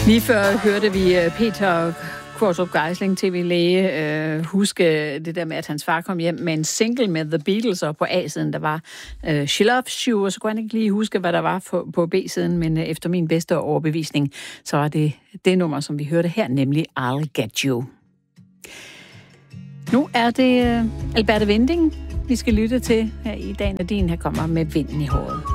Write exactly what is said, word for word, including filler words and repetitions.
Lige før hørte vi Peter Qvortrup Geisling, tv-læge, øh, huske det der med, at hans far kom hjem med en single med The Beatles, og på A-siden der var øh, She Loves You, og så kunne han ikke lige huske, hvad der var på, på B-siden, men øh, efter min bedste overbevisning, så var det det nummer, som vi hørte her, nemlig I'll Get You. Nu er det øh, Alberte Winding, vi skal lytte til her i dag, når din her kommer med Vinden i håret.